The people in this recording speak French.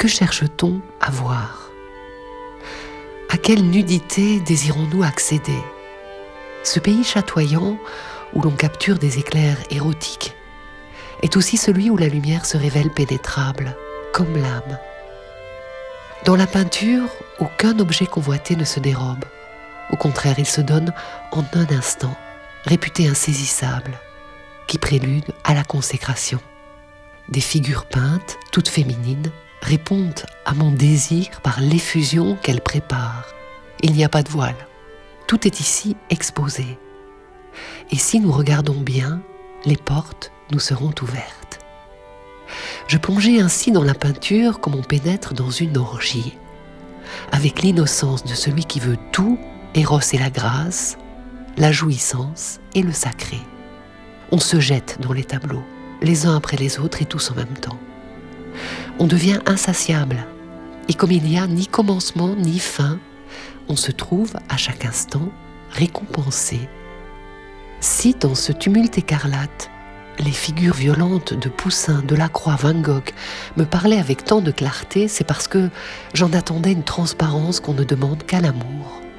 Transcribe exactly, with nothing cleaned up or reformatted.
Que cherche-t-on à voir ? À quelle nudité désirons-nous accéder ? Ce pays chatoyant, où l'on capture des éclairs érotiques, est aussi celui où la lumière se révèle pénétrable, comme l'âme. Dans la peinture, aucun objet convoité ne se dérobe. Au contraire, il se donne en un instant, réputé insaisissable, qui prélude à la consécration. Des figures peintes, toutes féminines, répondent à mon désir par l'effusion qu'elles préparent. Il n'y a pas de voile. Tout est ici exposé. Et si nous regardons bien, les portes nous seront ouvertes. Je plongeais ainsi dans la peinture comme on pénètre dans une orgie, avec l'innocence de celui qui veut tout, Eros et la grâce, la jouissance et le sacré. On se jette dans les tableaux, les uns après les autres et tous en même temps. On devient insatiable, et comme il n'y a ni commencement ni fin, on se trouve à chaque instant récompensé. Si dans ce tumulte écarlate, les figures violentes de Poussin, Delacroix, Van Gogh me parlaient avec tant de clarté, c'est parce que j'en attendais une transparence qu'on ne demande qu'à l'amour.